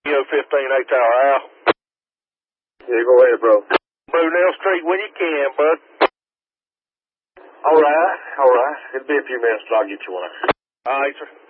15 Tower Al. Yeah, go ahead, bro. Brunel Street when you can, bud. All right. It'll be a few minutes till I get you one. All right, sir.